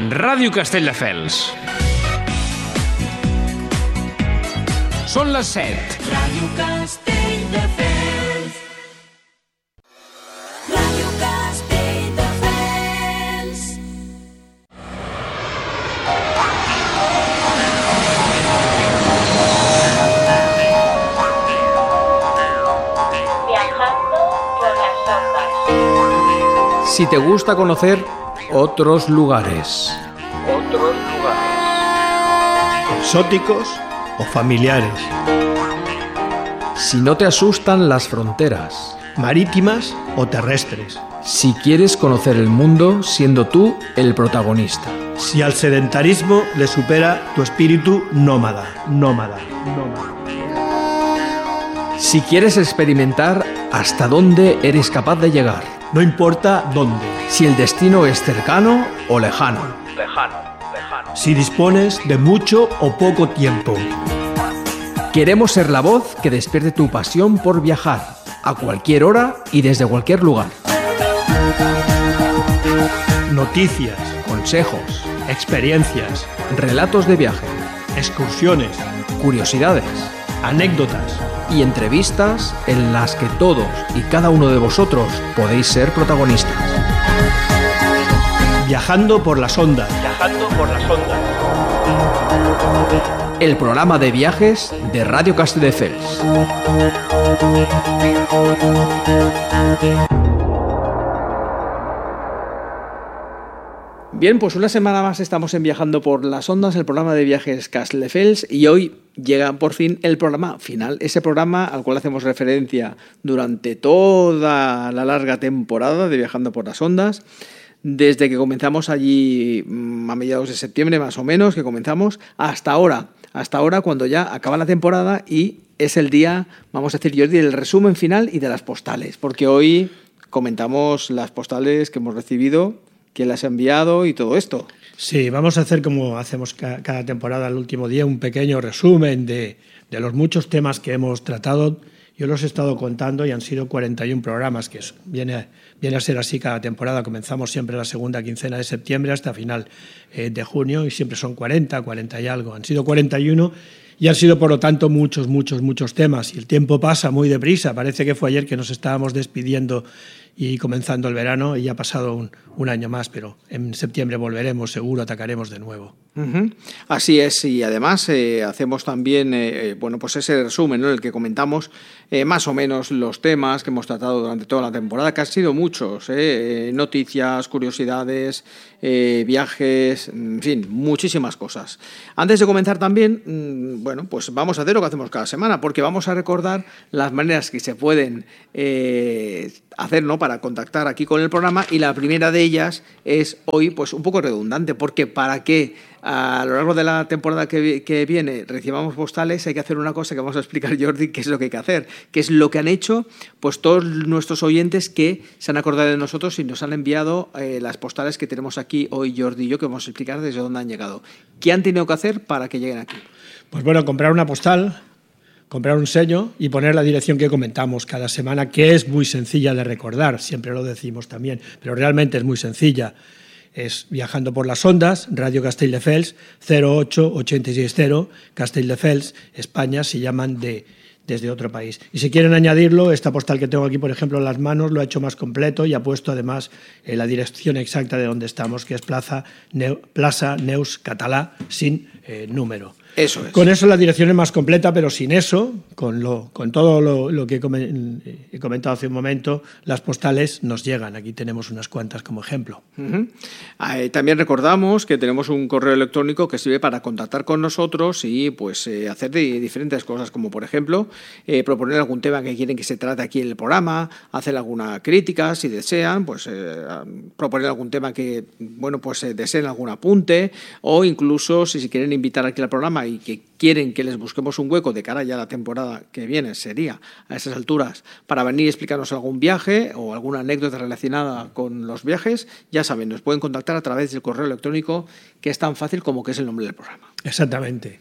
Ràdio Castelldefels. Són les 7. Ràdio Castelldefels. Ràdio Castelldefels. Viajando por las ondas. Si te gusta conocer otros lugares. Exóticos o familiares. Si no te asustan las fronteras. Marítimas o terrestres. Si quieres conocer el mundo siendo tú el protagonista. Si al sedentarismo le supera tu espíritu nómada. Si quieres experimentar hasta dónde eres capaz de llegar. No importa dónde. Si el destino es cercano o lejano. Si dispones de mucho o poco tiempo. Queremos ser la voz que despierte tu pasión por viajar, a cualquier hora y desde cualquier lugar. Noticias, Consejos, experiencias, relatos de viaje, excursiones, curiosidades anécdotas. y entrevistas en las que todos y cada uno de vosotros podéis ser protagonistas. Viajando por las ondas. El programa de viajes de Radio Castelldefels. Bien, pues una semana más estamos en Viajando por las Ondas, el programa de viajes Castelldefels, y hoy llega por fin el programa final, ese programa al cual hacemos referencia durante toda la larga temporada de Viajando por las Ondas, desde que comenzamos allí a mediados de septiembre más o menos, que comenzamos, hasta ahora cuando ya acaba la temporada y es el día, vamos a decir, Jordi, del resumen final y de las postales, porque hoy comentamos las postales que hemos recibido, quién las ha enviado y todo esto. Sí, vamos a hacer como hacemos cada temporada, el último día, un pequeño resumen de los muchos temas que hemos tratado. Yo los he estado contando y han sido 41 programas, que viene a ser así cada temporada. Comenzamos siempre la segunda quincena de septiembre hasta final de junio y siempre son 40 y algo. Han sido 41 y han sido, por lo tanto, muchos temas. Y el tiempo pasa muy deprisa. Parece que fue ayer que nos estábamos despidiendo y comenzando el verano y ya ha pasado un año más, pero en septiembre volveremos, seguro, atacaremos de nuevo. Uh-huh. Así es, y además hacemos también pues ese resumen, ¿no?, en el que comentamos más o menos los temas que hemos tratado durante toda la temporada, que han sido muchos, noticias, curiosidades, viajes, en fin, muchísimas cosas. Antes de comenzar también, pues vamos a hacer lo que hacemos cada semana, porque vamos a recordar las maneras que se pueden hacer, ¿no?, para contactar aquí con el programa, y la primera de ellas es hoy pues un poco redundante, porque para que a lo largo de la temporada que viene recibamos postales hay que hacer una cosa que vamos a explicar, Jordi, qué es lo que hay que hacer, qué es lo que han hecho pues todos nuestros oyentes que se han acordado de nosotros y nos han enviado las postales que tenemos aquí hoy, Jordi y yo, que vamos a explicar desde dónde han llegado. ¿Qué han tenido que hacer para que lleguen aquí? Pues bueno, comprar una postal, comprar un sello y poner la dirección que comentamos cada semana, que es muy sencilla de recordar, siempre lo decimos también, pero realmente es muy sencilla. Es Viajando por las Ondas, Radio Castelldefels, 08860, Castelldefels, España, si llaman desde otro país. Y si quieren añadirlo, esta postal que tengo aquí, por ejemplo, en las manos, lo ha hecho más completo y ha puesto además la dirección exacta de donde estamos, que es Plaza Neus Català, sin número. Eso es. Con eso la dirección es más completa, pero sin eso, con todo lo que he comentado hace un momento, las postales nos llegan. Aquí tenemos unas cuantas como ejemplo. Uh-huh. También recordamos que tenemos un correo electrónico que sirve para contactar con nosotros y pues hacer diferentes cosas, como por ejemplo proponer algún tema que quieren que se trate aquí en el programa, hacer alguna crítica si desean, pues proponer algún tema que deseen algún apunte, o incluso si quieren invitar aquí al programa y que quieren que les busquemos un hueco de cara ya a la temporada que viene, sería a esas alturas, para venir y explicarnos algún viaje o alguna anécdota relacionada con los viajes, ya saben, nos pueden contactar a través del correo electrónico, que es tan fácil como que es el nombre del programa. Exactamente,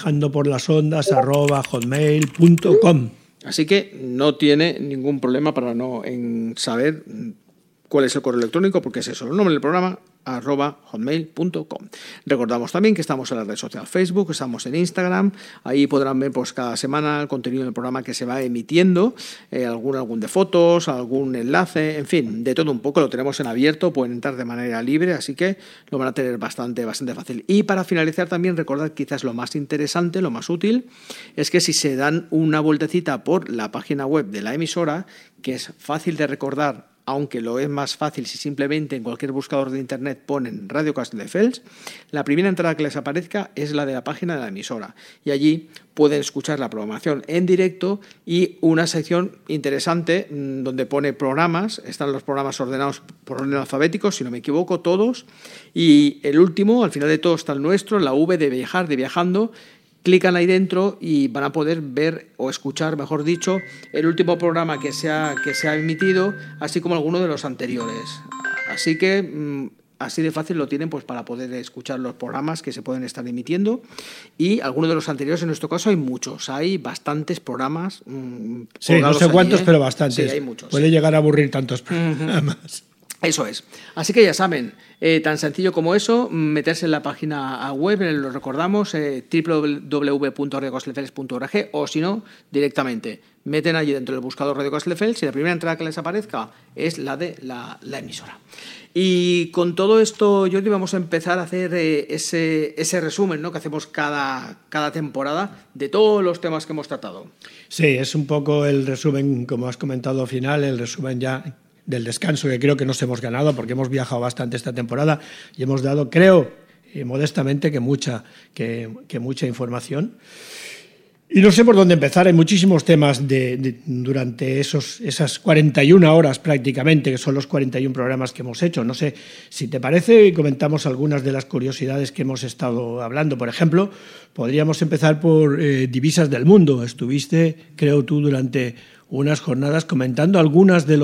viajandoporlasondas@hotmail.com. Así que no tiene ningún problema para en saber cuál es el correo electrónico, porque es eso, el nombre del programa hotmail.com. Recordamos también que estamos en la red social Facebook, estamos en Instagram, ahí podrán ver pues cada semana el contenido del programa que se va emitiendo, algún de fotos, algún enlace, en fin, de todo un poco, lo tenemos en abierto, pueden entrar de manera libre, así que lo van a tener bastante fácil. Y para finalizar también recordad quizás lo más interesante, lo más útil, es que si se dan una vueltecita por la página web de la emisora, que es fácil de recordar, aunque lo es más fácil si simplemente en cualquier buscador de internet ponen Radio Castelldefels, la primera entrada que les aparezca es la de la página de la emisora y allí pueden escuchar la programación en directo y una sección interesante donde pone programas, están los programas ordenados por orden alfabético, si no me equivoco, todos, y el último, al final de todo está el nuestro, la V de viajar, de viajando. Clican ahí dentro y van a poder ver o escuchar, mejor dicho, el último programa que se ha emitido, así como alguno de los anteriores. Así que así de fácil lo tienen pues para poder escuchar los programas que se pueden estar emitiendo y algunos de los anteriores. En nuestro caso hay muchos, hay bastantes programas. Sí, no sé cuántos, pero bastantes. Sí, hay muchos. Puede llegar a aburrir tantos programas. Eso es. Así que ya saben, tan sencillo como eso, meterse en la página web, lo recordamos, www.radiocastelldefels.org, o si no, directamente meten allí dentro del buscador Radio Castelldefels y la primera entrada que les aparezca es la de la emisora. Y con todo esto, Jordi, vamos a empezar a hacer ese resumen, ¿no?, que hacemos cada temporada de todos los temas que hemos tratado. Sí, es un poco el resumen, como has comentado al final, el resumen ya del descanso que creo que nos hemos ganado porque hemos viajado bastante esta temporada y hemos dado, creo, modestamente, que mucha información. Y no sé por dónde empezar, hay muchísimos temas durante esas 41 horas prácticamente, que son los 41 programas que hemos hecho. No sé si te parece y comentamos algunas de las curiosidades que hemos estado hablando. Por ejemplo, podríamos empezar por divisas del mundo. Estuviste, creo tú, durante unas jornadas comentando algunas de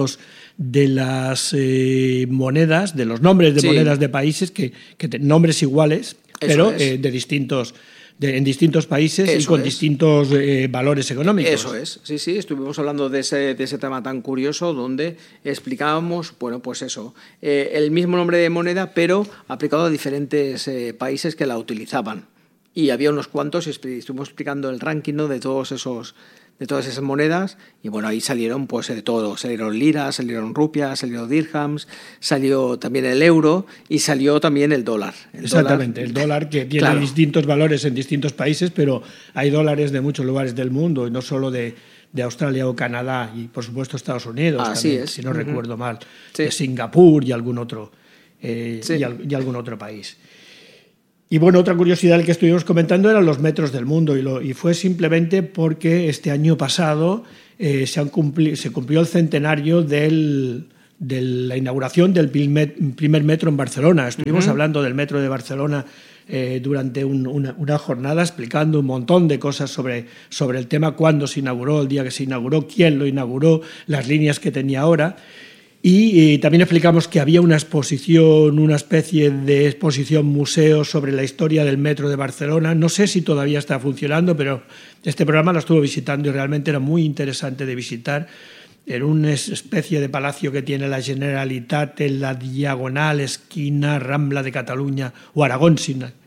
las monedas, de los nombres de monedas de países, que nombres iguales, pero en distintos países. Eso y con distintos valores económicos. Eso es, sí, estuvimos hablando de ese tema tan curioso donde explicábamos, bueno, pues eso, el mismo nombre de moneda, pero aplicado a diferentes países que la utilizaban. Y había unos cuantos, y estuvimos explicando el ranking, ¿no?, de todas esas monedas, y bueno, ahí salieron pues de todo, salieron liras, salieron rupias, salieron dirhams, salió también el euro y salió también el dólar. Exactamente, el dólar que tiene distintos valores en distintos países, pero hay dólares de muchos lugares del mundo, y no solo de Australia o Canadá, y por supuesto Estados Unidos, así también, es. Si no recuerdo mal, sí, de Singapur y algún otro, y algún otro país. Y bueno, otra curiosidad que estuvimos comentando eran los metros del mundo, y fue simplemente porque este año pasado se cumplió el centenario de la inauguración del primer metro en Barcelona. Estuvimos hablando del metro de Barcelona durante una jornada, explicando un montón de cosas sobre el tema, cuándo se inauguró, el día que se inauguró, quién lo inauguró, las líneas que tenía ahora. Y también explicamos que había una especie de exposición museo sobre la historia del metro de Barcelona. No sé si todavía está funcionando, pero este programa lo estuvo visitando y realmente era muy interesante de visitar. Era una especie de palacio que tiene la Generalitat en la diagonal esquina Rambla de Cataluña o Aragón,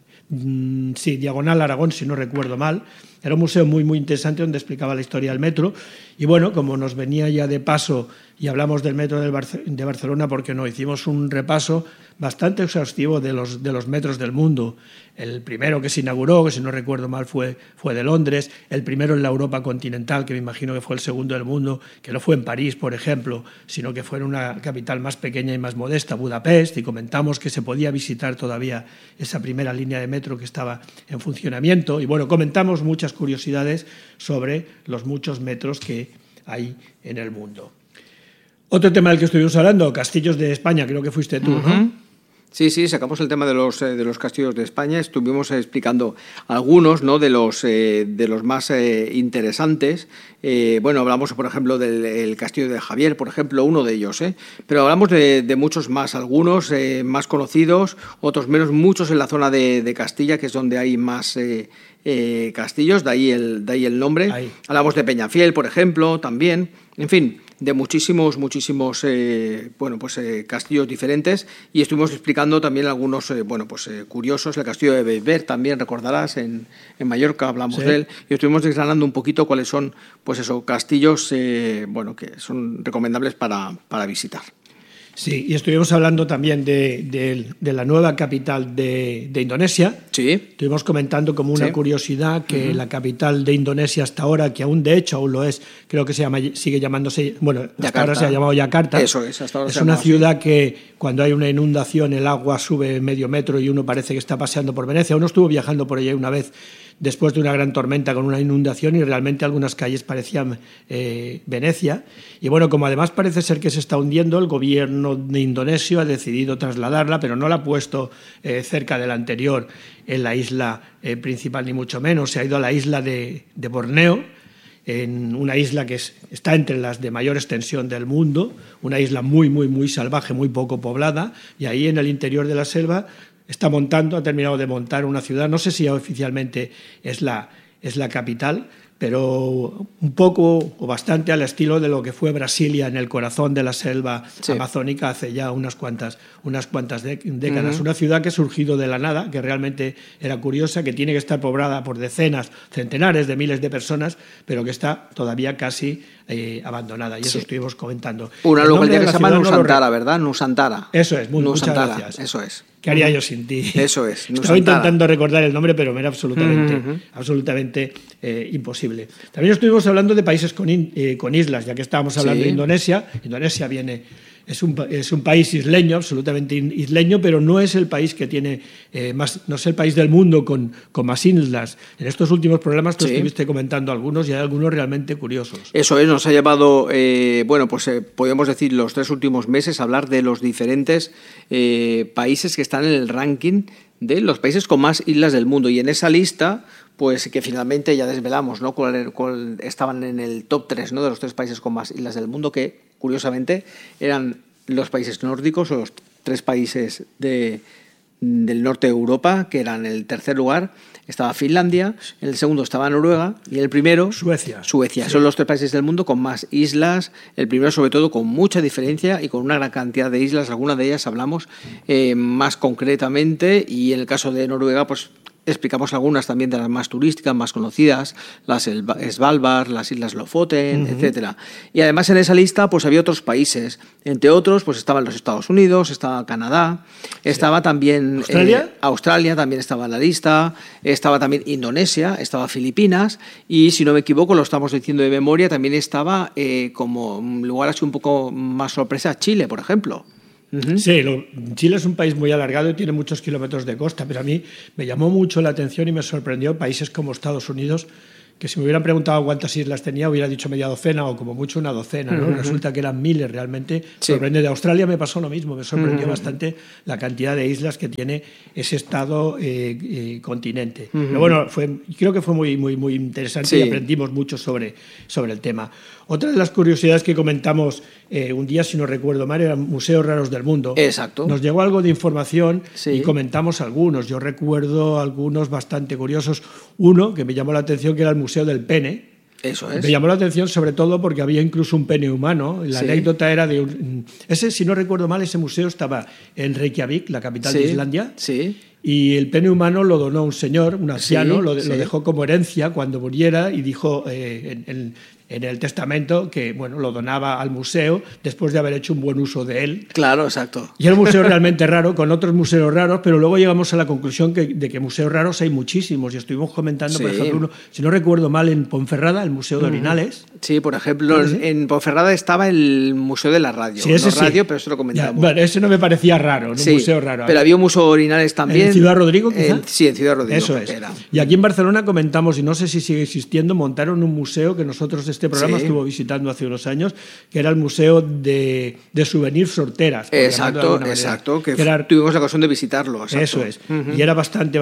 diagonal Aragón, si no recuerdo mal. Era un museo muy, muy interesante donde explicaba la historia del metro. Y bueno, como nos venía ya de paso y hablamos del metro de Barcelona, porque no, hicimos un repaso bastante exhaustivo de los metros del mundo. El primero que se inauguró, que si no recuerdo mal, fue de Londres. El primero en la Europa continental, que me imagino que fue el segundo del mundo, que no fue en París, por ejemplo, sino que fue en una capital más pequeña y más modesta, Budapest, y comentamos que se podía visitar todavía esa primera línea de metro que estaba en funcionamiento. Y bueno, comentamos muchas curiosidades sobre los muchos metros que hay en el mundo. Otro tema del que estuvimos hablando, castillos de España, creo que fuiste tú, ¿no? Sí, sacamos el tema de los castillos de España. Estuvimos explicando algunos, ¿no?, de los más interesantes. Bueno, hablamos, por ejemplo, del castillo de Javier, por ejemplo, uno de ellos, pero hablamos de muchos más, algunos más conocidos, otros menos, muchos en la zona de Castilla, que es donde hay más castillos, de ahí el nombre. Ahí. Hablamos de Peñafiel, por ejemplo, también. En fin, de muchísimos castillos diferentes, y estuvimos explicando también algunos curiosos. El castillo de Bellver también, recordarás, en Mallorca hablamos de él, y estuvimos desgranando un poquito cuáles son castillos que son recomendables para visitar. Sí, y estuvimos hablando también de la nueva capital de Indonesia. Sí. Estuvimos comentando como una curiosidad que la capital de Indonesia hasta ahora, que de hecho aún lo es, creo que sigue llamándose, hasta ahora se ha llamado Yakarta. Eso es, hasta ahora es una ciudad que cuando hay una inundación el agua sube medio metro y uno parece que está paseando por Venecia. Uno estuvo viajando por allá una vez después de una gran tormenta con una inundación y realmente algunas calles parecían Venecia. Y como además parece ser que se está hundiendo, el gobierno de Indonesio ha decidido trasladarla, pero no la ha puesto cerca de la anterior en la isla principal, ni mucho menos. Se ha ido a la isla de Borneo, en una isla que está entre las de mayor extensión del mundo, una isla muy, muy, muy salvaje, muy poco poblada, y ahí en el interior de la selva ha terminado de montar una ciudad, no sé si oficialmente es la capital, pero un poco o bastante al estilo de lo que fue Brasilia en el corazón de la selva amazónica hace ya unas cuantas décadas. Una ciudad que ha surgido de la nada, que realmente era curiosa, que tiene que estar poblada por decenas, centenares de miles de personas, pero que está todavía casi abandonada. Y eso estuvimos comentando. Una localidad que se llama Nusantara, ¿verdad? Nusantara. Eso es, muchas gracias. Eso es. ¿Qué haría yo sin ti? Eso es. Estaba intentando recordar el nombre, pero me era absolutamente imposible. También estuvimos hablando de países con islas, ya que estábamos hablando de Indonesia. Indonesia es un país isleño, absolutamente isleño, pero no es el país que tiene no es el país del mundo con más islas. En estos últimos programas tú estuviste comentando algunos y hay algunos realmente curiosos. Eso es, nos ha llevado, podemos decir, los 3 últimos meses a hablar de los diferentes países que están en el ranking de los países con más islas del mundo. Y en esa lista, pues que finalmente ya desvelamos, ¿no?, cuál estaban en el top 3, ¿no?, de los 3 países con más islas del mundo, que curiosamente eran los países nórdicos, o los 3 países del norte de Europa, que eran en el tercer lugar estaba Finlandia, en el segundo estaba Noruega y en el primero Suecia. Sí. Son los 3 países del mundo con más islas, el primero sobre todo con mucha diferencia y con una gran cantidad de islas. Algunas de ellas hablamos más concretamente, y en el caso de Noruega pues explicamos algunas también de las más turísticas, más conocidas, las Svalbard, las Islas Lofoten, etcétera. Y además en esa lista pues había otros países, entre otros pues estaban los Estados Unidos, estaba Canadá, estaba también Australia también estaba en la lista, estaba también Indonesia, estaba Filipinas y, si no me equivoco, lo estamos diciendo de memoria, también estaba como un lugar así un poco más sorpresa, Chile, por ejemplo. Sí, Chile es un país muy alargado y tiene muchos kilómetros de costa, pero a mí me llamó mucho la atención y me sorprendió países como Estados Unidos, que si me hubieran preguntado cuántas islas tenía, hubiera dicho media docena o como mucho una docena, ¿no? Resulta que eran miles realmente. Sorprende. De Australia me pasó lo mismo, me sorprendió bastante la cantidad de islas que tiene ese estado continente. Pero bueno, creo que fue muy, muy, muy interesante y aprendimos mucho sobre el tema. Otra de las curiosidades que comentamos un día, si no recuerdo mal, eran museos raros del mundo. Exacto. Nos llegó algo de información y comentamos algunos. Yo recuerdo algunos bastante curiosos. Uno que me llamó la atención, que era el Museo del Pene. Eso es. Me llamó la atención sobre todo porque había incluso un pene humano. La anécdota era de si no recuerdo mal, ese museo estaba en Reykjavik, la capital de Islandia. Sí. Y el pene humano lo donó un señor, un anciano, lo dejó como herencia cuando muriera y dijo en el testamento que lo donaba al museo después de haber hecho un buen uso de él. Claro, exacto. Y era un museo realmente raro, con otros museos raros, pero luego llegamos a la conclusión de que museos raros hay muchísimos. Y estuvimos comentando, por ejemplo, uno, si no recuerdo mal, en Ponferrada, el Museo de Orinales. Sí, por ejemplo, en Ponferrada estaba el Museo de la Radio. Sí, ese radio, pero eso lo comentamos. Bueno, ese no me parecía raro, un museo raro. Pero había un Museo de Orinales también. ¿En Ciudad Rodrigo, quizá? Sí, en Ciudad Rodrigo. Eso es. Y aquí en Barcelona comentamos, y no sé si sigue existiendo, montaron un museo que nosotros, este programa estuvo visitando hace unos años, que era el Museo de Souvenirs Horteras. Exacto, que tuvimos la ocasión de visitarlo. Exacto. Eso es. Y era bastante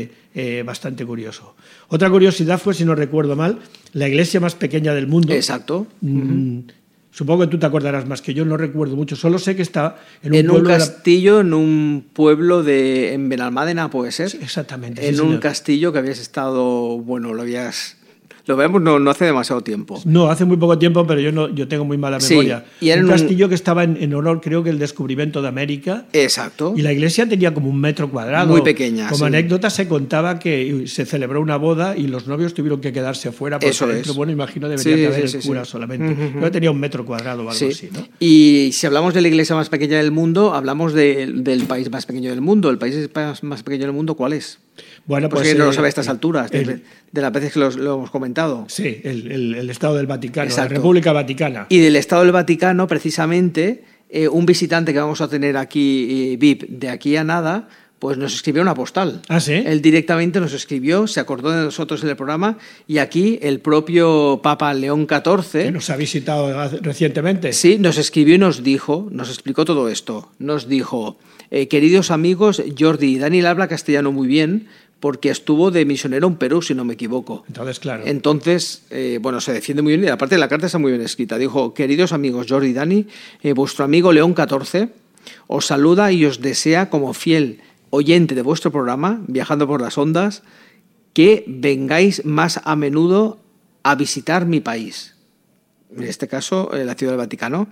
curioso. Otra curiosidad fue, si no recuerdo mal, la iglesia más pequeña del mundo. Exacto. Supongo que tú te acordarás más que yo, no recuerdo mucho. Solo sé que está en un castillo, en un pueblo en Benalmádena, ¿puede ser? Sí, exactamente. En un castillo que habías estado, lo habías Lo vemos no hace demasiado tiempo. No, hace muy poco tiempo, pero yo tengo muy mala memoria. Sí, y era un castillo que estaba en honor, creo que el descubrimiento de América. Exacto. Y la iglesia tenía como 1 metro cuadrado. Muy pequeña. Como anécdota se contaba que se celebró una boda y los novios tuvieron que quedarse fuera. Porque Eso dentro, es. Bueno, imagino debería caber el cura solamente. Creo que tenía 1 metro cuadrado o algo así, ¿no? Y si hablamos de la iglesia más pequeña del mundo, hablamos del país más pequeño del mundo. ¿El país más pequeño del mundo cuál es? Bueno, pues que no lo sabe a estas alturas, de las veces que lo hemos comentado. Sí, el Estado del Vaticano, Exacto. la República Vaticana. Y del Estado del Vaticano, precisamente, un visitante que vamos a tener aquí, VIP, de aquí a nada, pues nos escribió una postal. ¿Ah, sí? Él directamente nos escribió, se acordó de nosotros en el programa, y aquí el propio Papa León XIV... Que nos ha visitado recientemente. Sí, nos escribió y nos explicó todo esto. Nos dijo, queridos amigos, Jordi y Daniel habla castellano muy bien, porque estuvo de misionero en Perú, si no me equivoco. Entonces, claro. Entonces, se defiende muy bien, y aparte la carta está muy bien escrita. Dijo, queridos amigos Jordi y Dani, vuestro amigo León XIV os saluda y os desea, como fiel oyente de vuestro programa, viajando por las ondas, que vengáis más a menudo a visitar mi país. En este caso, la Ciudad del Vaticano.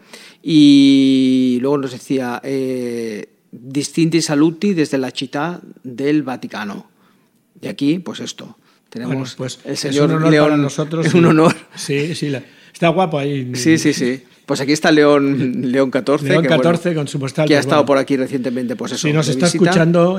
Y luego nos decía, distinti saluti desde la città del Vaticano. Y aquí, pues esto, tenemos bueno, pues el señor es un honor León. para nosotros. Es un honor. Sí, está guapo ahí. Sí. Pues aquí está León XIV. León XIV con su postal. Que ha pues, estado por aquí recientemente, pues eso. Si nos está visita. escuchando,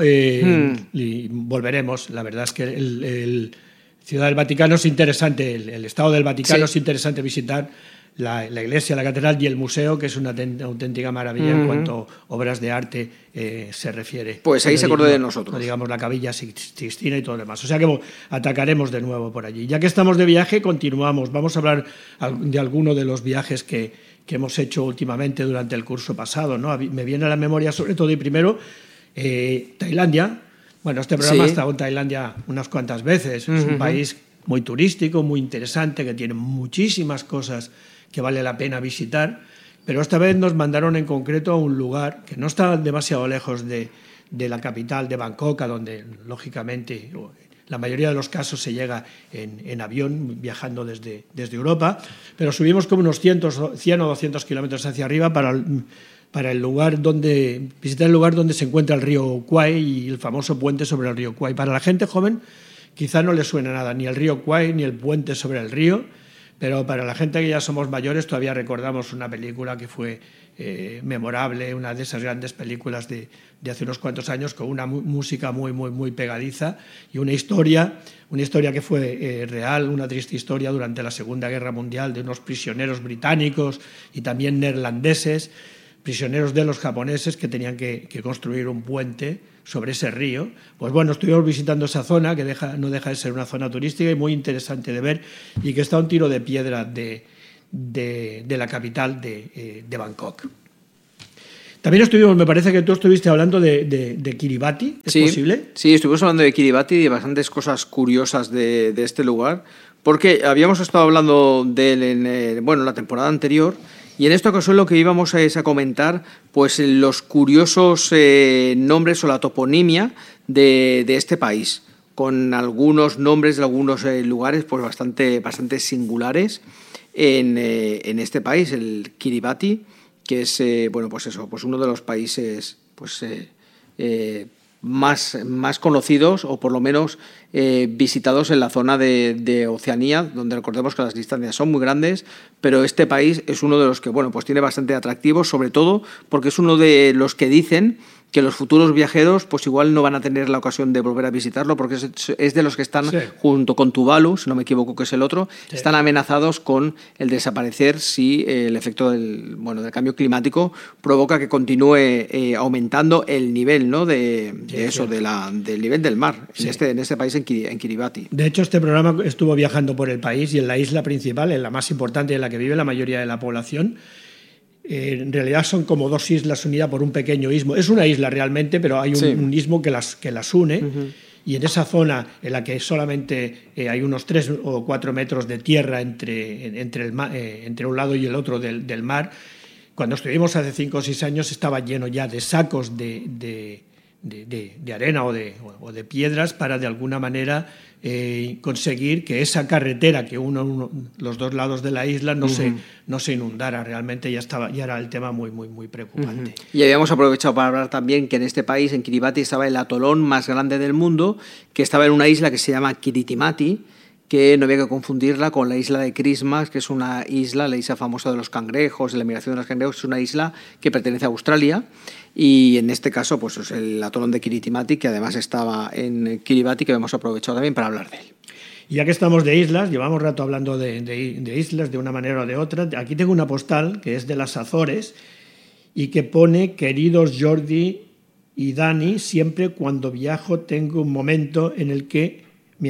y volveremos. La verdad es que el Ciudad del Vaticano es interesante, el Estado del Vaticano es interesante visitar. La iglesia, la catedral y el museo, que es una auténtica maravilla en cuanto a obras de arte se refiere. Pues ahí se acordó de nosotros. Digamos, la Capilla Sixtina y todo lo demás. O sea que atacaremos de nuevo por allí. Ya que estamos de viaje, continuamos. Vamos a hablar de alguno de los viajes que hemos hecho últimamente durante el curso pasado, ¿no? Me viene a la memoria sobre todo y primero Tailandia. Bueno, este programa ha estado en Tailandia unas cuantas veces. Es un país muy turístico, muy interesante, que tiene muchísimas cosas que vale la pena visitar, pero esta vez nos mandaron en concreto a un lugar que no está demasiado lejos de la capital, de Bangkok, a donde, lógicamente, la mayoría de los casos se llega en avión, viajando desde Europa, pero subimos como unos 100 o 200 kilómetros hacia arriba para visitar el lugar donde se encuentra el río Kwai y el famoso puente sobre el río Kwai. Para la gente joven quizá no le suena nada, ni el río Kwai ni el puente sobre el río, pero para la gente que ya somos mayores todavía recordamos una película que fue memorable, una de esas grandes películas de hace unos cuantos años, con una música muy pegadiza y una historia que fue real, una triste historia durante la Segunda Guerra Mundial, de unos prisioneros británicos y también neerlandeses, prisioneros de los japoneses, que tenían que construir un puente sobre ese río. Pues bueno, estuvimos visitando esa zona, que no deja de ser una zona turística y muy interesante de ver, y que está a un tiro de piedra de la capital de Bangkok. También me parece que tú estuviste hablando de Kiribati, ¿es posible? Sí, estuvimos hablando de Kiribati y de bastantes cosas curiosas de este lugar, porque habíamos estado hablando de él en la temporada anterior. Y en esta ocasión lo que íbamos es a comentar pues los curiosos nombres o la toponimia de este país, con algunos nombres de algunos lugares pues bastante singulares en este país, el Kiribati, que es uno de los países más conocidos, o por lo menos visitados en la zona de Oceanía, donde recordemos que las distancias son muy grandes, pero este país es uno de los que tiene bastante atractivo, sobre todo porque es uno de los que dicen que los futuros viajeros pues igual no van a tener la ocasión de volver a visitarlo, porque es de los que están, junto con Tuvalu, si no me equivoco que es el otro, están amenazados con el desaparecer si el efecto del cambio climático provoca que continúe aumentando el nivel, ¿no? del nivel del mar en este país, en Kiribati. De hecho, este programa estuvo viajando por el país y en la isla principal, en la más importante, en la que vive la mayoría de la población. En realidad son como dos islas unidas por un pequeño istmo. Es una isla realmente, pero hay un istmo que las une. Y en esa zona en la que solamente hay unos 3 o 4 metros de tierra entre un lado y el otro del mar, cuando estuvimos hace 5 o 6 años estaba lleno ya de sacos de de arena o de piedras para de alguna manera conseguir que esa carretera que los dos lados de la isla no se inundara. Realmente ya era el tema muy, muy, muy preocupante. Y habíamos aprovechado para hablar también que en este país, en Kiribati, estaba el atolón más grande del mundo, que estaba en una isla que se llama Kiritimati, que no había que confundirla con la isla de Christmas, que es una isla, la isla famosa de los cangrejos, de la migración de los cangrejos, es una isla que pertenece a Australia, y en este caso pues es el atolón de Kiritimati, que además estaba en Kiribati, que hemos aprovechado también para hablar de él. Y ya que estamos de islas, llevamos rato hablando de islas de una manera o de otra. Aquí tengo una postal que es de las Azores y que pone: queridos Jordi y Dani, siempre cuando viajo tengo un momento en el que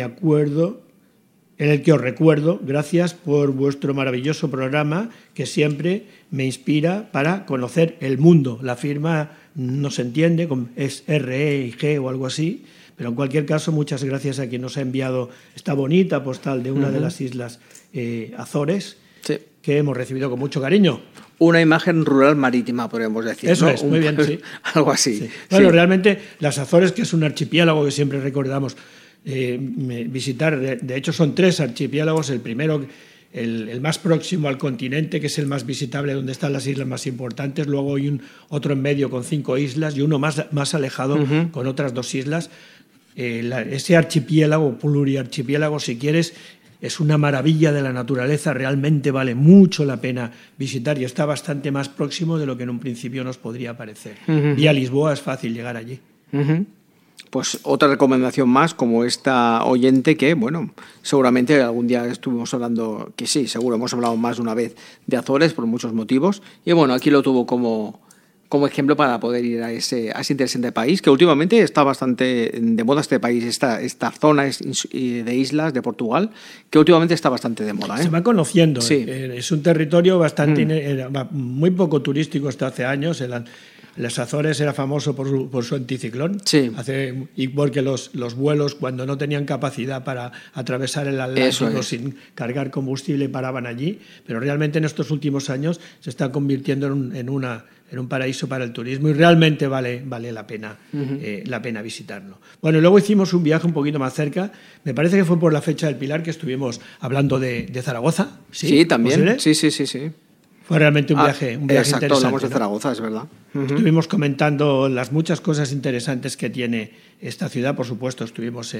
os recuerdo. Gracias por vuestro maravilloso programa que siempre me inspira para conocer el mundo. La firma no se entiende, es R, E y G o algo así, pero en cualquier caso muchas gracias a quien nos ha enviado esta bonita postal de una de las islas Azores, sí, que hemos recibido con mucho cariño. Una imagen rural marítima, podríamos decir. Eso, ¿no? Es, muy bien, sí. Algo así. Sí. Bueno, sí. Realmente las Azores, que es un archipiélago que siempre recordamos visitar, de hecho son 3 archipiélagos, el primero, el más próximo al continente, que es el más visitable, donde están las islas más importantes, luego hay otro en medio con 5 islas y uno más alejado con otras 2 islas. Ese archipiélago, pluriarchipiélago, si quieres, es una maravilla de la naturaleza, realmente vale mucho la pena visitar y está bastante más próximo de lo que en un principio nos podría parecer. Y a Lisboa es fácil llegar allí. Pues otra recomendación más, como esta oyente que, bueno, seguramente algún día estuvimos hablando, que sí, seguro hemos hablado más de una vez de Azores por muchos motivos, y bueno, aquí lo tuvo como ejemplo para poder ir a ese interesante país, que últimamente está bastante de moda este país, esta zona de islas de Portugal, que últimamente está bastante de moda. Se va conociendo, sí. Es un territorio bastante muy poco turístico hasta hace años. Las Azores era famoso por su anticiclón, sí. Y porque los vuelos, cuando no tenían capacidad para atravesar el Atlántico sin cargar combustible, paraban allí, pero realmente en estos últimos años se está convirtiendo en un paraíso para el turismo y realmente vale la pena visitarlo. Bueno, y luego hicimos un viaje un poquito más cerca, me parece que fue por la fecha del Pilar, que estuvimos hablando de Zaragoza. Sí, también, sí. Fue realmente un viaje interesante. Hablamos de Zaragoza, es verdad. Estuvimos comentando las muchas cosas interesantes que tiene esta ciudad. Por supuesto, estuvimos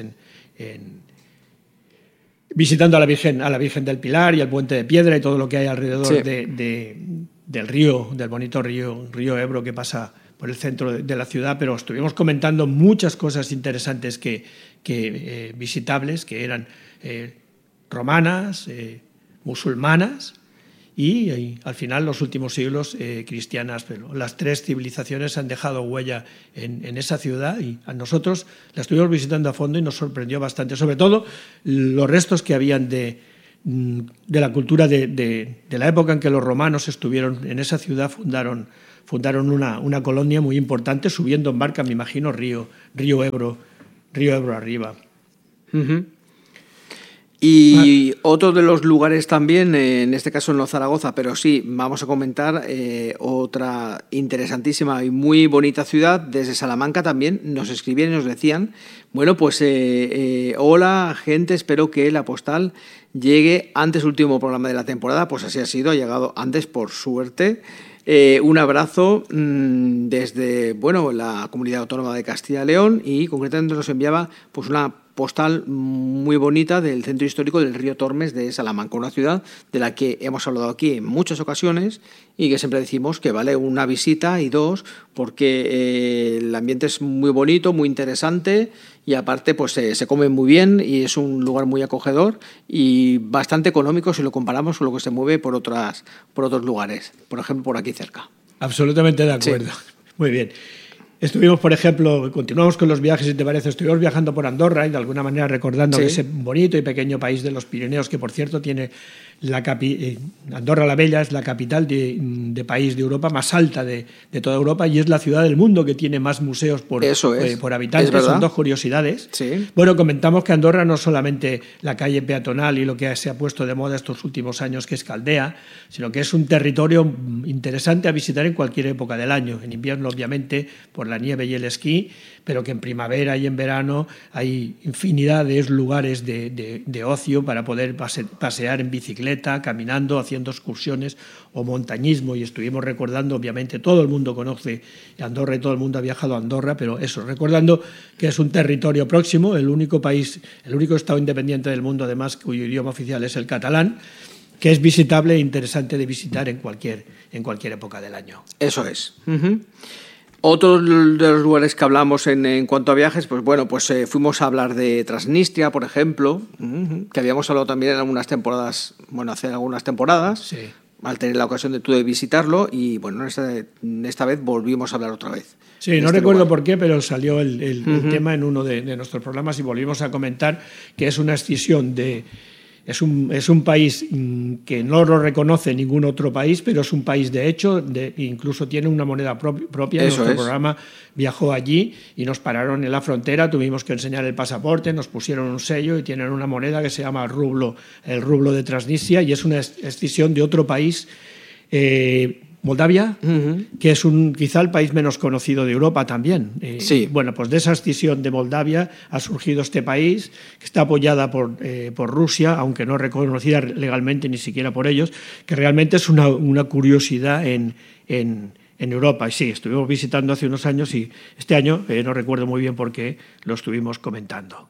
visitando a la Virgen del Pilar y el Puente de Piedra y todo lo que hay alrededor del río, del bonito río Ebro que pasa por el centro de la ciudad, pero estuvimos comentando muchas cosas interesantes que visitables, que eran romanas, musulmanas, y al final los últimos siglos cristianas, pero las 3 civilizaciones han dejado huella en esa ciudad y a nosotros la estuvimos visitando a fondo y nos sorprendió bastante, sobre todo los restos que habían de la cultura de la época en que los romanos estuvieron en esa ciudad, fundaron una colonia muy importante, subiendo en barca, me imagino, río Ebro arriba. Y otro de los lugares también, en este caso no Zaragoza, pero sí, vamos a comentar otra interesantísima y muy bonita ciudad. Desde Salamanca también nos escribían y nos decían, bueno, pues hola gente, espero que la postal llegue antes del último programa de la temporada. Pues así ha sido, ha llegado antes por suerte. Un abrazo desde la Comunidad Autónoma de Castilla y León, y concretamente nos enviaba pues una postal muy bonita del centro histórico del río Tormes de Salamanca, una ciudad de la que hemos hablado aquí en muchas ocasiones y que siempre decimos que vale una visita y 2, porque el ambiente es muy bonito, muy interesante, y aparte pues se come muy bien y es un lugar muy acogedor y bastante económico si lo comparamos con lo que se mueve por otros lugares, por ejemplo por aquí cerca. Absolutamente de acuerdo. Sí. Muy bien. Estuvimos, por ejemplo, continuamos con los viajes, si te parece, estuvimos viajando por Andorra y de alguna manera recordando que ese bonito y pequeño país de los Pirineos, que por cierto tiene Andorra la Vella es la capital de país de Europa más alta de toda Europa y es la ciudad del mundo que tiene más museos por habitantes. Son dos curiosidades. Sí. Bueno, comentamos que Andorra no es solamente la calle peatonal y lo que se ha puesto de moda estos últimos años, que es Caldea, sino que es un territorio interesante a visitar en cualquier época del año. En invierno, obviamente, por la nieve y el esquí, pero que en primavera y en verano hay infinidad de lugares de ocio para poder pasear en bicicleta, caminando, haciendo excursiones o montañismo. Y estuvimos recordando, obviamente, todo el mundo conoce Andorra y todo el mundo ha viajado a Andorra, pero eso, recordando que es un territorio próximo, el único estado independiente del mundo, además, cuyo idioma oficial es el catalán, que es visitable e interesante de visitar en cualquier época del año. Eso es. Otro de los lugares que hablamos en cuanto a viajes, pues bueno, fuimos a hablar de Transnistria, por ejemplo, que habíamos hablado también en algunas temporadas, hace algunas temporadas, sí, al tener la ocasión de visitarlo, y bueno, esta vez volvimos a hablar otra vez. Sí, no recuerdo por qué, pero salió el tema en uno de nuestros programas y volvimos a comentar que es una escisión de... Es un país que no lo reconoce ningún otro país, pero es un país de hecho, incluso tiene una moneda propia. Nuestro programa viajó allí y nos pararon en la frontera, tuvimos que enseñar el pasaporte, nos pusieron un sello y tienen una moneda que se llama el rublo de Transnistria, y es una escisión de otro país, Moldavia, que es quizá el país menos conocido de Europa también. Sí. Bueno, pues de esa escisión de Moldavia ha surgido este país, que está apoyada por Rusia, aunque no reconocida legalmente ni siquiera por ellos, que realmente es una curiosidad en Europa. Y sí, estuvimos visitando hace unos años y este año, no recuerdo muy bien por qué, lo estuvimos comentando.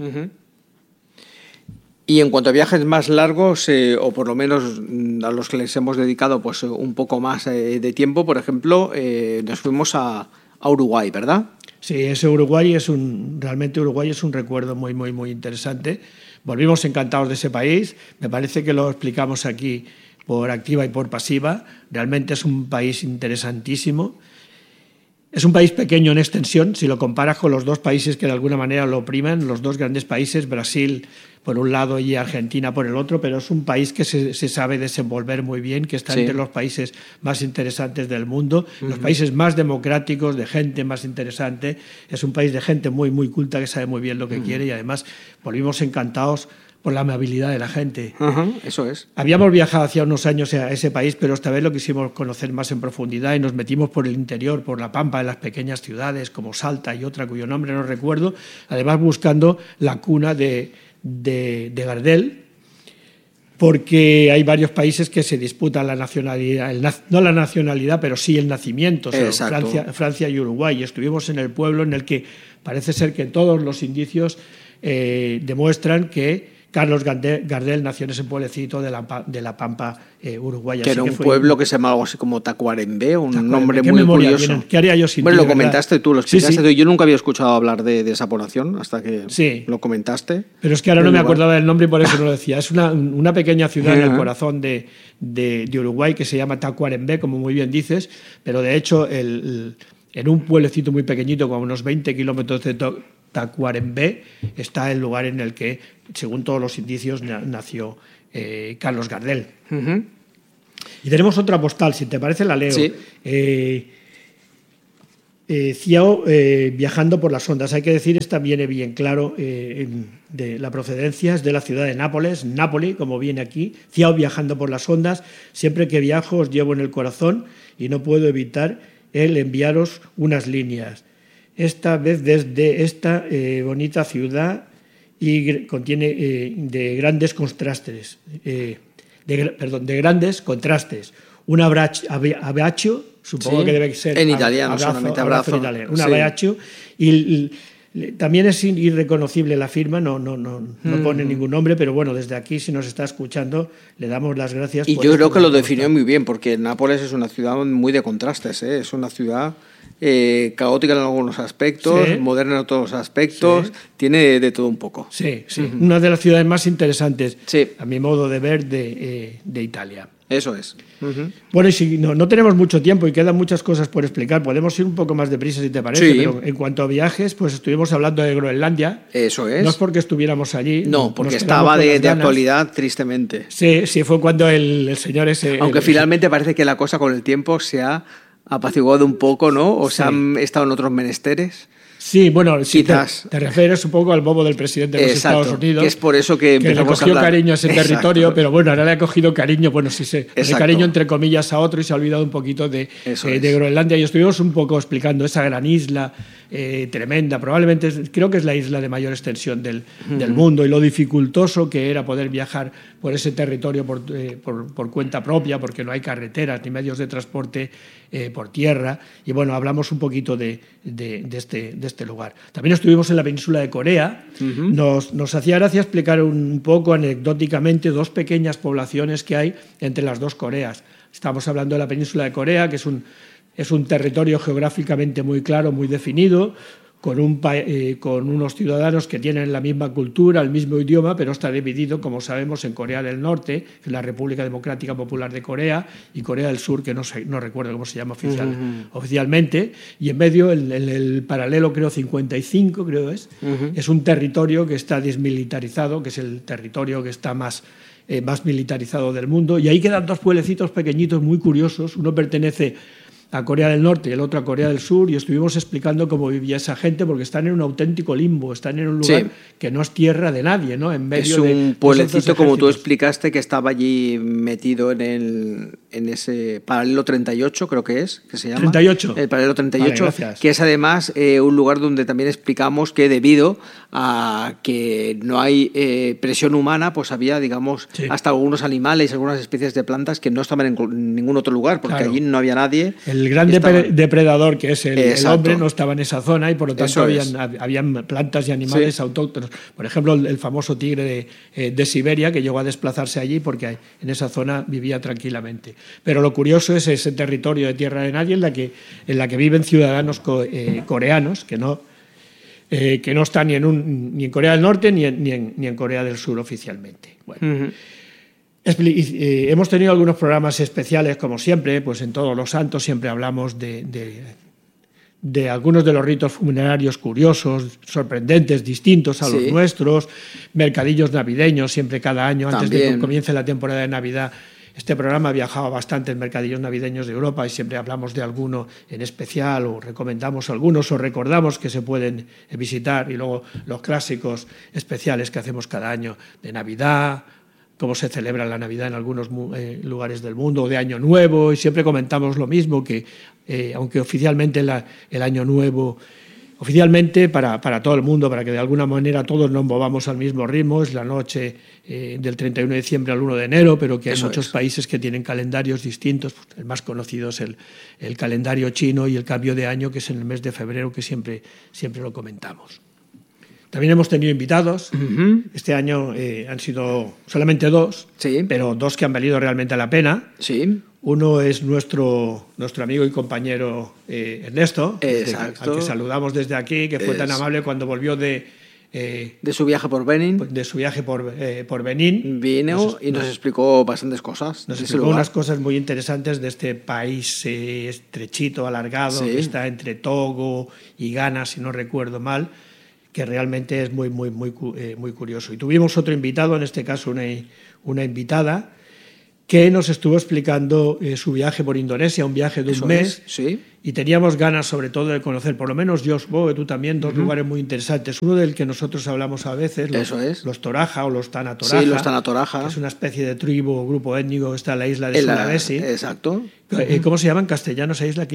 Y en cuanto a viajes más largos, o por lo menos a los que les hemos dedicado pues un poco más de tiempo, por ejemplo, nos fuimos a Uruguay, ¿verdad? Sí, realmente Uruguay es un recuerdo muy, muy, muy interesante. Volvimos encantados de ese país. Me parece que lo explicamos aquí por activa y por pasiva. Realmente es un país interesantísimo. Es un país pequeño en extensión, si lo comparas con los dos países que de alguna manera lo oprimen, los dos grandes países, Brasil por un lado y Argentina por el otro, pero es un país que se sabe desenvolver muy bien, que está entre los países más interesantes del mundo, los países más democráticos, de gente más interesante. Es un país de gente muy, muy culta que sabe muy bien lo que quiere, y además volvimos encantados por la amabilidad de la gente. Eso es. Habíamos viajado hace unos años a ese país, pero esta vez lo quisimos conocer más en profundidad y nos metimos por el interior, por la pampa, en las pequeñas ciudades como Salta y otra cuyo nombre no recuerdo, además buscando la cuna de Gardel, porque hay varios países que se disputan la nacionalidad, no la nacionalidad, pero sí el nacimiento, Francia y Uruguay. Y estuvimos en el pueblo en el que parece ser que todos los indicios demuestran que Carlos Gardel nació en ese pueblecito de la Pampa uruguaya. Que era un pueblo que se llama algo así como Tacuarembé, un nombre muy curioso. ¿Qué haría yo sin ti? Bueno, lo comentaste tú, lo explicaste. Sí. Yo nunca había escuchado hablar de esa población hasta que lo comentaste. Pero es que ahora no me acordaba del nombre y por eso no lo decía. Es una pequeña ciudad en el corazón de Uruguay que se llama Tacuarembé, como muy bien dices, pero de hecho en un pueblecito muy pequeñito, como unos 20 kilómetros de Tacuarembé, está el lugar en el que, según todos los indicios, nació Carlos Gardel. Y tenemos otra postal, si te parece la leo. Sí. Ciao viajando por las ondas. Hay que decir, esta viene bien claro de la procedencia, es de la ciudad de Nápoli, como viene aquí. Ciao viajando por las ondas. Siempre que viajo os llevo en el corazón y no puedo evitar el enviaros unas líneas. Esta vez desde esta bonita ciudad y contiene de grandes contrastes. De grandes contrastes. Un abbraccio, supongo que debe ser en italiano, solamente abrazo. Un abbraccio. Y también es irreconocible la firma, no pone ningún nombre, pero bueno, desde aquí, si nos está escuchando, le damos las gracias. Y yo creo que lo definió muy bien, porque Nápoles es una ciudad muy de contrastes, es una ciudad caótica en algunos aspectos, Sí. moderna en otros aspectos, Sí. tiene de todo un poco. Sí, sí. Una de las ciudades más interesantes, Sí. a mi modo de ver, de Italia. Eso es. Ujú. Bueno, y si no tenemos mucho tiempo y quedan muchas cosas por explicar, podemos ir un poco más deprisa si te parece, Sí. pero en cuanto a viajes, pues estuvimos hablando de Groenlandia. Eso es. No es porque estuviéramos allí. No, porque nos estaba quedamos con de las ganas. actualidad, tristemente. Sí, sí, fue cuando el señor ese... Aunque finalmente parece que la cosa con el tiempo se ha apaciguado un poco, ¿no? O Sí. se han estado en otros menesteres. Sí, bueno, si Quizás. te refieres un poco al bobo del presidente de los Exacto, Estados Unidos. que es por eso que le empezamos a cogió hablar. cariño a ese Exacto. territorio, pero bueno, ahora le ha cogido cariño, bueno, sí, ese Exacto. cariño entre comillas a otro y se ha olvidado un poquito de Eso es. Groenlandia. Y estuvimos un poco explicando esa gran isla tremenda, probablemente creo que es la isla de mayor extensión del mundo, y lo dificultoso que era poder viajar por ese territorio por cuenta propia, porque no hay carreteras ni medios de transporte por tierra. Y bueno, hablamos un poquito de este lugar. También estuvimos en la península de Corea. Nos hacía gracia explicar un poco anecdóticamente dos pequeñas poblaciones que hay entre las dos Coreas. Estamos hablando de la península de Corea, que es un territorio geográficamente muy claro, muy definido, con unos ciudadanos que tienen la misma cultura, el mismo idioma, pero está dividido, como sabemos, en Corea del Norte, que es la República Democrática Popular de Corea, y Corea del Sur, que no recuerdo cómo se llama oficialmente, y en medio, el paralelo, creo, 55, es un territorio que está desmilitarizado, que es el territorio que está más militarizado del mundo, y ahí quedan dos pueblecitos pequeñitos muy curiosos. Uno pertenece a Corea del Norte y el otro a Corea del Sur, y estuvimos explicando cómo vivía esa gente, porque están en un auténtico limbo, están en un lugar que no es tierra de nadie, ¿no? En medio es un pueblecito, como tú ejércitos. explicaste, que estaba allí metido en ese paralelo 38, creo que se llama. 38. El paralelo 38, Vale, gracias. que es además un lugar donde también explicamos que debido a que no hay presión humana, pues había, digamos, hasta algunos animales, algunas especies de plantas que no estaban en ningún otro lugar, porque Claro. allí no había nadie. El gran depredador, que es el hombre, no estaba en esa zona, y por lo tanto habían plantas y animales autóctonos. Por ejemplo, el famoso tigre de Siberia, que llegó a desplazarse allí porque en esa zona vivía tranquilamente. Pero lo curioso es ese territorio de tierra de nadie en la que viven ciudadanos coreanos que no están ni en Corea del Norte ni en Corea del Sur oficialmente. Bueno. Hemos tenido algunos programas especiales, como siempre, pues en Todos los Santos siempre hablamos de algunos de los ritos funerarios curiosos, sorprendentes, distintos a los nuestros, mercadillos navideños, siempre cada año, antes de que comience la temporada de Navidad. Este programa ha viajado a bastantes mercadillos navideños de Europa y siempre hablamos de alguno en especial, o recomendamos algunos, o recordamos que se pueden visitar, y luego los clásicos especiales que hacemos cada año de Navidad, cómo se celebra la Navidad en algunos lugares del mundo, o de Año Nuevo, y siempre comentamos lo mismo, que aunque oficialmente el Año Nuevo, oficialmente para todo el mundo, para que de alguna manera todos nos movamos al mismo ritmo, es la noche del 31 de diciembre al 1 de enero, pero que hay muchos países que tienen calendarios distintos. El más conocido es el calendario chino, y el cambio de año, que es en el mes de febrero, que siempre lo comentamos. También hemos tenido invitados. Este año han sido solamente dos, pero dos que han valido realmente la pena. Uno es nuestro amigo y compañero Ernesto, al que saludamos desde aquí, que fue tan amable cuando volvió de su viaje por Benín. De su viaje por Benín. Vino y nos explicó bastantes cosas. Nos explicó unas cosas muy interesantes de este país estrechito, alargado, que está entre Togo y Ghana, si no recuerdo mal, que realmente es muy curioso. Y tuvimos otro invitado, en este caso una invitada, que nos estuvo explicando su viaje por Indonesia, un viaje de un mes, y teníamos ganas sobre todo de conocer, por lo menos yo, supongo que tú también, dos lugares muy interesantes. Uno del que nosotros hablamos a veces, los Toraja o los Tana Toraja, los Tana Toraja, que es una especie de tribu o grupo étnico que está en la isla de Sulawesi. Exacto. ¿Cómo se llama en castellano esa isla?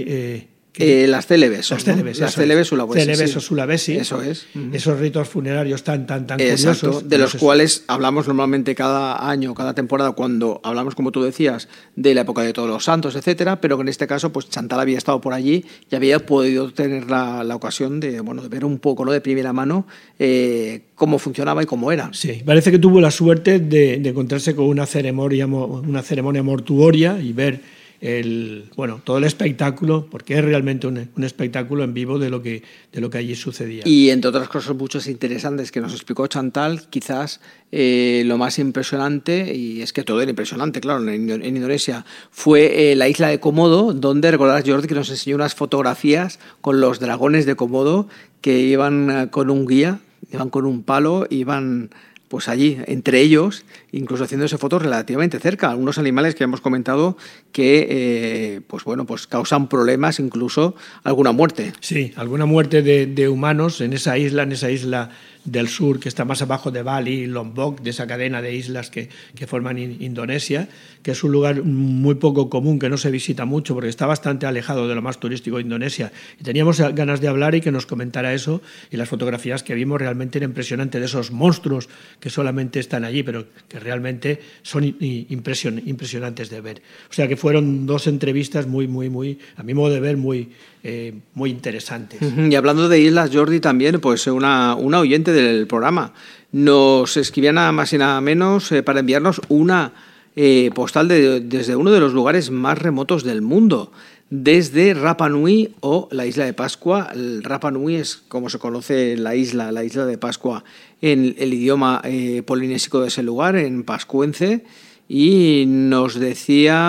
Las célebes. Las célebes, las célebes Sulawesi. Célebes o Sulawesi. Eso es. Esos ritos funerarios tan Exacto, curiosos. de los cuales hablamos normalmente cada año, cada temporada, cuando hablamos, como tú decías, de la época de Todos los Santos, etcétera, pero que en este caso, pues Chantal había estado por allí y había podido tener la ocasión de ver un poco, ¿no?, de primera mano cómo funcionaba y cómo era. Sí, parece que tuvo la suerte de encontrarse con una ceremonia mortuoria y ver todo el espectáculo, porque es realmente un espectáculo en vivo de lo que allí sucedía. Y entre otras cosas muchas interesantes que nos explicó Chantal, quizás lo más impresionante, y es que todo era impresionante, claro, en Indonesia, fue la isla de Komodo, donde recordarás, Jordi, que nos enseñó unas fotografías con los dragones de Komodo que iban con un guía, iban con un palo, iban pues allí, entre ellos, incluso haciéndose fotos relativamente cerca. Algunos animales que hemos comentado que pues causan problemas, incluso alguna muerte. Sí, alguna muerte de humanos en esa isla del sur, que está más abajo de Bali, Lombok, de esa cadena de islas que forman Indonesia, que es un lugar muy poco común, que no se visita mucho, porque está bastante alejado de lo más turístico de Indonesia. Y teníamos ganas de hablar y que nos comentara eso, y las fotografías que vimos realmente eran impresionantes, de esos monstruos que solamente están allí, pero que realmente son impresionantes de ver. O sea que fueron dos entrevistas muy, a mi modo de ver, muy interesantes. Y hablando de islas, Jordi, también, pues una oyente del programa nos escribía nada más y nada menos para enviarnos una postal desde uno de los lugares más remotos del mundo, desde Rapa Nui o la isla de Pascua. El Rapa Nui es como se conoce la isla de Pascua en el idioma polinésico de ese lugar, en pascuense, y nos decía,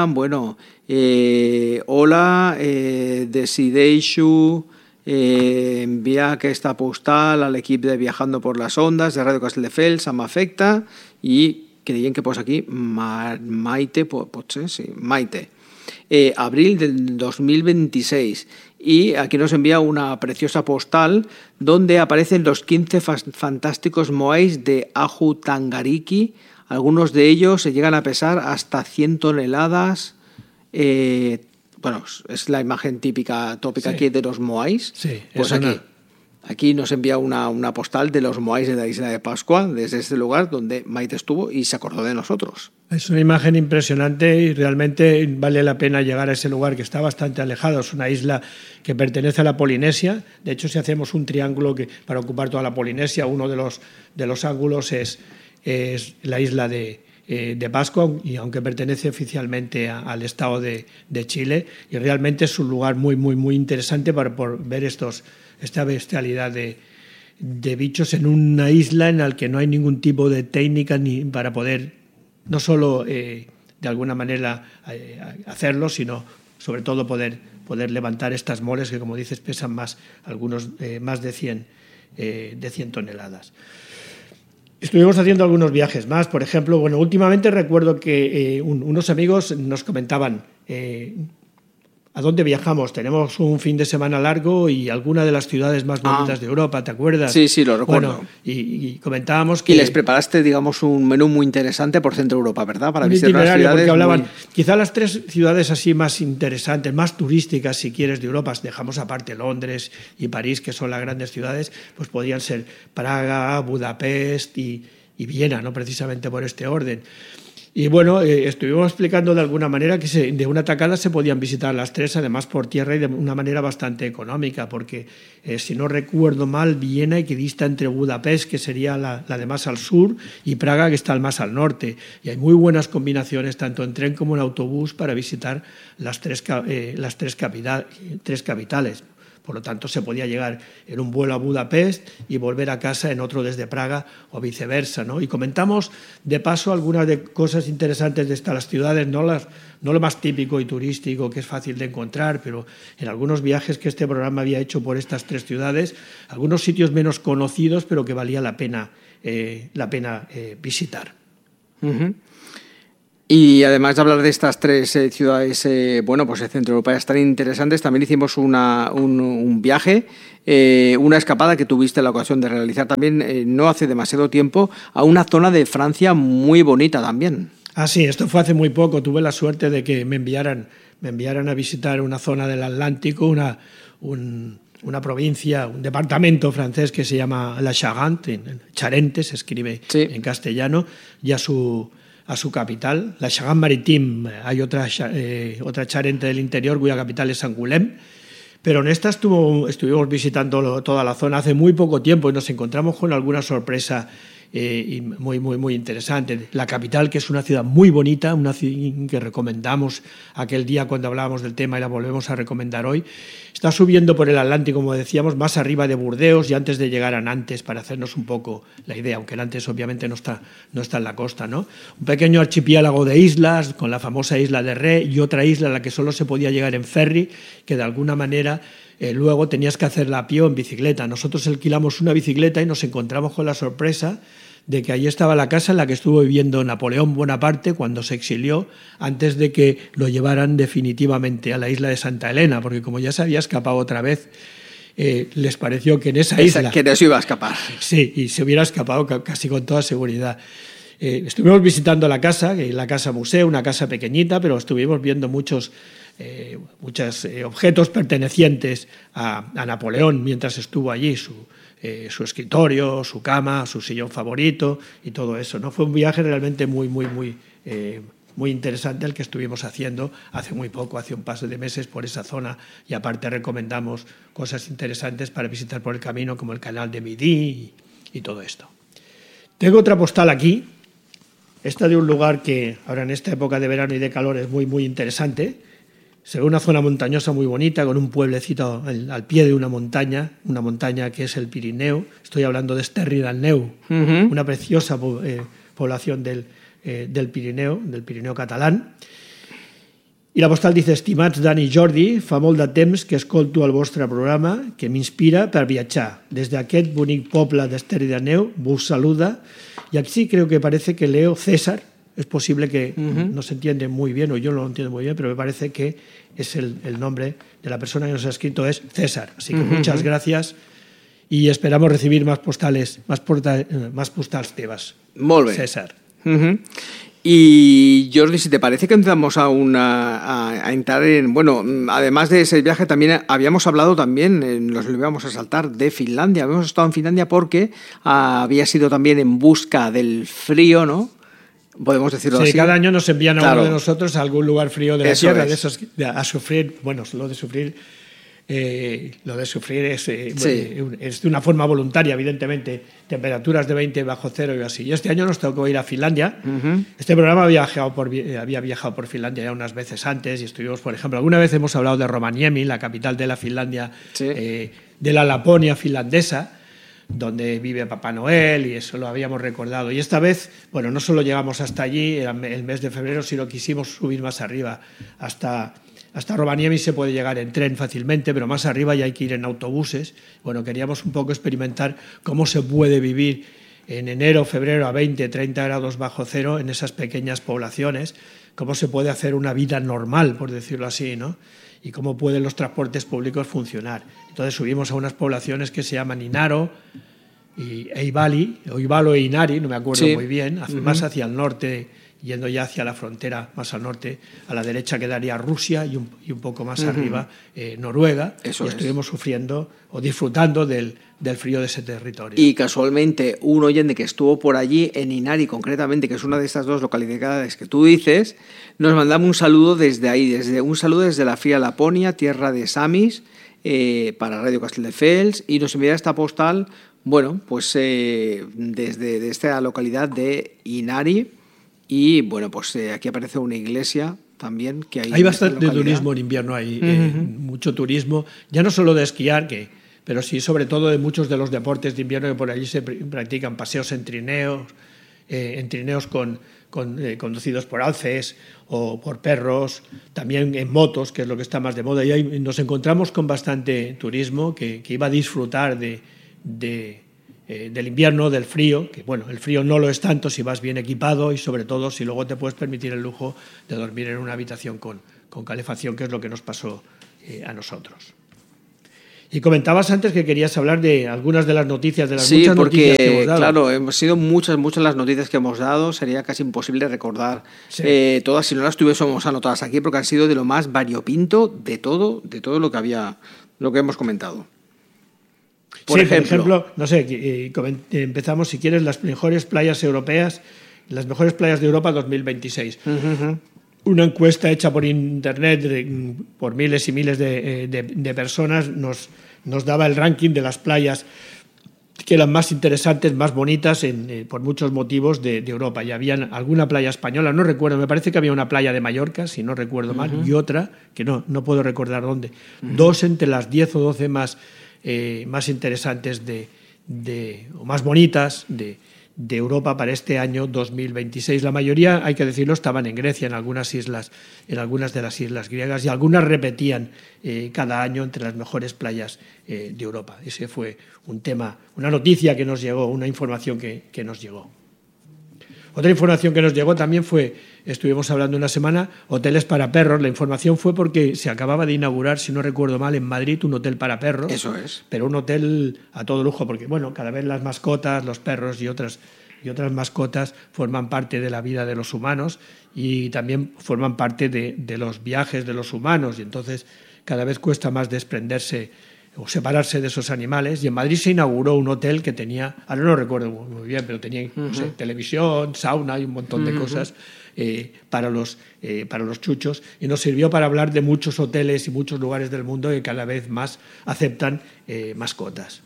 hola, decideixo enviar aquesta postal al equipo de Viajando por las Ondas de Radio Castelldefels amb afecte, i creien que posa aquí Maite, potser, sí, Maite. Abril del 2026, y aquí nos envía una preciosa postal donde aparecen los 15 fantásticos moais de Ahu Tangariki. Algunos de ellos se llegan a pesar hasta 100 toneladas. Es la imagen tópica sí. Aquí de los moais. Sí, pues aquí nos envía una postal de los moais de la isla de Pascua, desde este lugar donde Maite estuvo y se acordó de nosotros. Es una imagen impresionante y realmente vale la pena llegar a ese lugar, que está bastante alejado. Es una isla que pertenece a la Polinesia. De hecho, si hacemos un triángulo para ocupar toda la Polinesia, uno de los ángulos es la isla de Pascua, y aunque pertenece oficialmente al Estado de Chile, y realmente es un lugar muy interesante para ver esta bestialidad de bichos en una isla en la que no hay ningún tipo de técnica ni para poder no solo de alguna manera hacerlo, sino sobre todo poder levantar estas moles que, como dices, pesan algunos más de 100 toneladas. Estuvimos haciendo algunos viajes más, por ejemplo, últimamente recuerdo que unos amigos nos comentaban ¿a dónde viajamos? Tenemos un fin de semana largo y alguna de las ciudades más bonitas de Europa, ¿te acuerdas? Sí, lo recuerdo. Y comentábamos que... Y les preparaste, digamos, un menú muy interesante por Centro Europa, ¿verdad? Para visitar las ciudades. Porque hablaban, quizá las 3 ciudades así más interesantes, más turísticas, si quieres, de Europa, dejamos aparte Londres y París, que son las grandes ciudades, pues podrían ser Praga, Budapest y Viena, ¿no? Precisamente por este orden. Y estuvimos explicando de alguna manera que de una tacada se podían visitar las 3, además por tierra y de una manera bastante económica, porque si no recuerdo mal, Viena, que dista entre Budapest, que sería la de más al sur, y Praga, que está más al norte. Y hay muy buenas combinaciones, tanto en tren como en autobús, para visitar las tres capitales. Por lo tanto, se podía llegar en un vuelo a Budapest y volver a casa en otro desde Praga o viceversa, ¿no? Y comentamos de paso algunas de cosas interesantes de estas ciudades, no lo más típico y turístico, que es fácil de encontrar, pero en algunos viajes que este programa había hecho por estas 3 ciudades, algunos sitios menos conocidos, pero que valía la pena visitar. Uh-huh. Y además de hablar de estas 3 ciudades, pues el centro europeas tan interesantes, también hicimos un viaje, una escapada que tuviste la ocasión de realizar también no hace demasiado tiempo, a una zona de Francia muy bonita también. Sí, esto fue hace muy poco. Tuve la suerte de que me enviaran a visitar una zona del Atlántico, una provincia, un departamento francés que se llama La Charente, Charente se escribe en castellano, y a su capital, la Charente-Maritime. Hay otra Charente del interior cuya capital es Angoulême, pero en esta estuvimos visitando toda la zona hace muy poco tiempo y nos encontramos con alguna sorpresa y muy interesante. La capital, que es una ciudad muy bonita, una ciudad que recomendamos aquel día cuando hablábamos del tema y la volvemos a recomendar hoy. Está subiendo por el Atlántico, como decíamos, más arriba de Burdeos y antes de llegar a Nantes, para hacernos un poco la idea, aunque Nantes obviamente no está en la costa, ¿no? Un pequeño archipiélago de islas, con la famosa isla de Ré y otra isla a la que solo se podía llegar en ferry, que de alguna manera luego tenías que hacerla a pie o en bicicleta. Nosotros alquilamos una bicicleta y nos encontramos con la sorpresa de que allí estaba la casa en la que estuvo viviendo Napoleón Bonaparte cuando se exilió, antes de que lo llevaran definitivamente a la isla de Santa Elena, porque como ya se había escapado otra vez, les pareció que en esa isla... Que no se iba a escapar. Sí, y se hubiera escapado casi con toda seguridad. Estuvimos visitando la casa museo, una casa pequeñita, pero estuvimos viendo muchos objetos pertenecientes a Napoleón mientras estuvo allí, su escritorio, su cama, su sillón favorito y todo eso, ¿no? Fue un viaje realmente muy interesante el que estuvimos haciendo hace muy poco, hace un par de meses por esa zona, y aparte recomendamos cosas interesantes para visitar por el camino, como el canal de Midi y todo esto. Tengo otra postal aquí, esta de un lugar que ahora en esta época de verano y de calor es muy interesante. Se ve una zona montañosa muy bonita, con un pueblecito al pie de una montaña que es el Pirineo. Estoy hablando de Esterri-d'Àneu, una preciosa población del Pirineo catalán. I la postal dice: estimats Dan i Jordi, fa molt de temps que escolto el vostre programa, que m'inspira per viatjar. Des d'aquest bonic poble d'Esterri-d'Àneu vos saluda. Y aquí creo que parece que leo César. Es posible que no se entiende muy bien, o yo no lo entiendo muy bien, pero me parece que es el nombre de la persona que nos ha escrito, es César. Así que muchas gracias y esperamos recibir más postales tebas. Molt bé. César. Y Jordi, si te parece que empezamos a entrar en... Bueno, además de ese viaje también habíamos hablado también, nos lo íbamos a saltar, de Finlandia. Habíamos estado en Finlandia porque había sido también en busca del frío, ¿no? Podemos decirlo así. Sí, cada año nos envían a Claro. uno de nosotros a algún lugar frío de la Eso tierra, es. de esos a sufrir. Bueno, lo de sufrir es de una forma voluntaria, evidentemente, temperaturas de 20 bajo cero y así. Y este año nos tocó ir a Finlandia. Este programa había viajado por Finlandia ya unas veces antes y estuvimos, por ejemplo, alguna vez hemos hablado de Rovaniemi, la capital de la Finlandia, Sí. de la Laponia finlandesa, donde vive Papá Noel, y eso lo habíamos recordado. Y esta vez, bueno, no solo llegamos hasta allí, era el mes de febrero, sino quisimos subir más arriba. Hasta Rovaniemi se puede llegar en tren fácilmente, pero más arriba ya hay que ir en autobuses. Bueno, queríamos un poco experimentar cómo se puede vivir en enero, febrero a 20, 30 grados bajo cero en esas pequeñas poblaciones, cómo se puede hacer una vida normal, por decirlo así, ¿no? Y cómo pueden los transportes públicos funcionar. Entonces subimos a unas poblaciones que se llaman Inaro y Oivalo e Inari, no me acuerdo muy bien, más hacia el norte, yendo ya hacia la frontera, más al norte, a la derecha quedaría Rusia y un poco más arriba Noruega. Eso y es. estuvimos sufriendo o disfrutando del frío de ese territorio. Y casualmente un oyente que estuvo por allí, en Inari concretamente, que es una de estas dos localidades que tú dices, nos mandaba un saludo desde ahí, un saludo desde la fría Laponia, tierra de Samis, para Radio Castelldefels, y nos envía esta postal, bueno, pues desde esta localidad de Inari. Y bueno, pues aquí aparece una iglesia también que hay bastante turismo en invierno, hay mucho turismo, ya no solo de esquiar, pero sí sobre todo de muchos de los deportes de invierno, que por allí se practican paseos en trineos conducidos por alces o por perros, también en motos, que es lo que está más de moda. Y ahí nos encontramos con bastante turismo que iba a disfrutar del invierno, del frío, que bueno, el frío no lo es tanto si vas bien equipado y sobre todo si luego te puedes permitir el lujo de dormir en una habitación con calefacción, que es lo que nos pasó a nosotros. Y comentabas antes que querías hablar de algunas de las noticias, de las muchas noticias que hemos dado. Claro, hemos sido muchas las noticias que hemos dado, sería casi imposible recordar todas si no las tuviésemos anotadas aquí, porque han sido de lo más variopinto de todo lo que hemos comentado. Por ejemplo, no sé, empezamos, si quieres, las mejores playas europeas, las mejores playas de Europa 2026. Una encuesta hecha por internet por miles y miles de personas nos daba el ranking de las playas que eran más interesantes, más bonitas por muchos motivos de Europa. Y había alguna playa española, no recuerdo, me parece que había una playa de Mallorca, si no recuerdo mal, y otra, que no puedo recordar dónde. Dos entre las 10 o 12 más interesantes o más bonitas de Europa para este año 2026. La mayoría, hay que decirlo, estaban en Grecia, en algunas de las islas griegas, y algunas repetían cada año entre las mejores playas de Europa. Ese fue un tema, una noticia que nos llegó, una información que nos llegó. Otra información que nos llegó también estuvimos hablando una semana, hoteles para perros. La información fue porque se acababa de inaugurar, si no recuerdo mal, en Madrid un hotel para perros. Eso es. Pero un hotel a todo lujo, porque bueno, cada vez las mascotas, los perros y otras mascotas forman parte de la vida de los humanos y también forman parte de los viajes de los humanos, y entonces cada vez cuesta más desprenderse o separarse de esos animales. Y en Madrid se inauguró un hotel que tenía, ahora no recuerdo muy bien, pero tenía no sé, televisión, sauna y un montón de cosas para los chuchos, y nos sirvió para hablar de muchos hoteles y muchos lugares del mundo que cada vez más aceptan mascotas.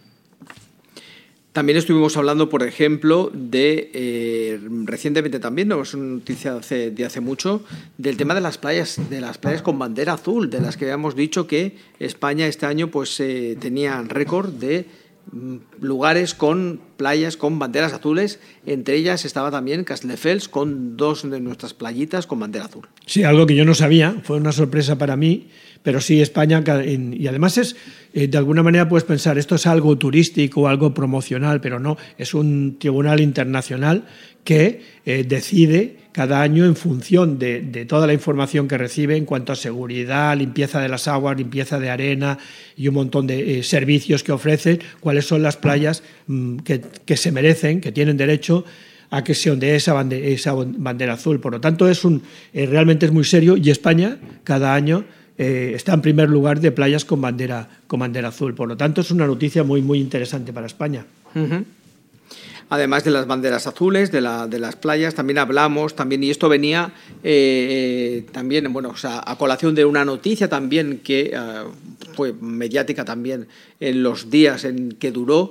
También estuvimos hablando, por ejemplo, recientemente también, no es una noticia de hace mucho, del tema de las playas con bandera azul, de las que habíamos dicho que España este año pues tenía récord de lugares con playas con banderas azules. Entre ellas estaba también Castelldefels, con 2 de nuestras playitas con bandera azul. Sí, algo que yo no sabía, fue una sorpresa para mí, pero sí, España, y además es, de alguna manera puedes pensar, esto es algo turístico, algo promocional, pero no, es un tribunal internacional que decide cada año en función de toda la información que recibe en cuanto a seguridad, limpieza de las aguas, limpieza de arena y un montón de servicios que ofrecen, cuáles son las playas que se merecen, que tienen derecho a que se ondee esa bandera azul. Por lo tanto, realmente es muy serio, y España cada año está en primer lugar de playas con bandera azul. Por lo tanto, es una noticia muy, muy interesante para España. Uh-huh. Además de las banderas azules, de las playas, también hablamos, y esto venía también, bueno, o sea, a colación de una noticia también que fue mediática también en los días en que duró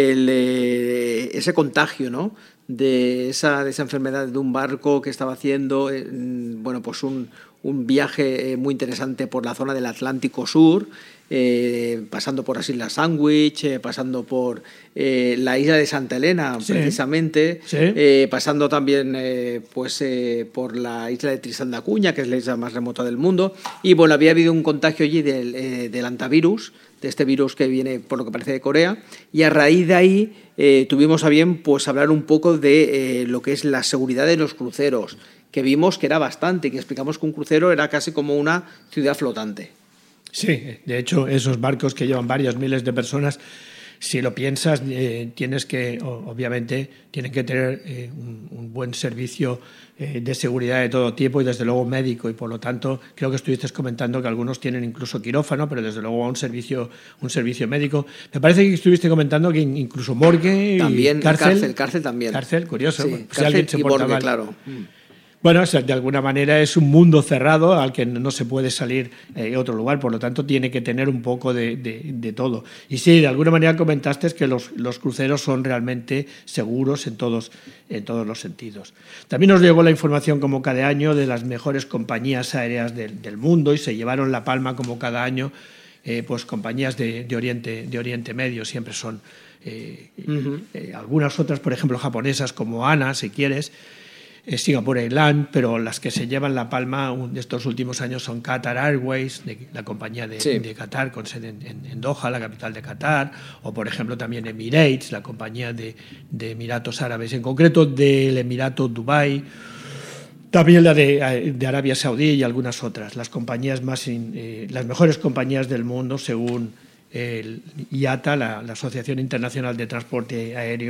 ese contagio, ¿no?, de esa enfermedad, de un barco que estaba haciendo, bueno, pues un viaje muy interesante por la zona del Atlántico Sur, pasando por las Islas Sandwich, pasando por la isla de Santa Elena, sí, precisamente, sí, pasando también por la isla de Tristán da Cunha, que es la isla más remota del mundo. Y bueno, había habido un contagio allí del hantavirus, de este virus que viene, por lo que parece, de Corea, y a raíz de ahí tuvimos a bien pues hablar un poco de lo que es la seguridad de los cruceros, que vimos que era bastante, que explicamos que un crucero era casi como una ciudad flotante. Sí, de hecho, esos barcos que llevan varias miles de personas, si lo piensas, obviamente, tienen que tener un buen servicio de seguridad de todo tipo y desde luego médico, y por lo tanto creo que estuviste comentando que algunos tienen incluso quirófano, pero desde luego un servicio médico. Me parece que estuviste comentando que incluso morgue también, y cárcel también. Cárcel, curioso. Sí, bueno, cárcel, si alguien se y porta morgue, mal. claro. Bueno, o sea, de alguna manera es un mundo cerrado al que no se puede salir a otro lugar, por lo tanto tiene que tener un poco de todo. Y sí, de alguna manera comentaste que los cruceros son realmente seguros en todos los sentidos. También nos llegó la información, como cada año, de las mejores compañías aéreas del mundo, y se llevaron la palma, como cada año, pues compañías de Oriente Medio. Siempre son algunas otras, por ejemplo, japonesas, como ANA, si quieres, Singapore Airlines, pero las que se llevan la palma de estos últimos años son Qatar Airways, la compañía de Qatar, con sede en Doha, la capital de Qatar, o por ejemplo también Emirates, la compañía de Emiratos Árabes, en concreto del Emirato Dubái, también la de Arabia Saudí y algunas otras, las mejores compañías del mundo según el IATA, la Asociación Internacional de Transporte Aéreo.